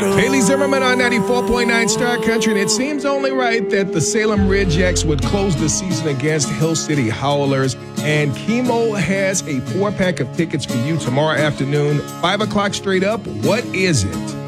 Haley Zimmerman on 94.9 Star Country, and it seems only right that the Salem Ridgeettes would close the season against Hill City Howlers. And Chemo has a 4-pack of tickets for you tomorrow afternoon, 5 o'clock straight up. What is it?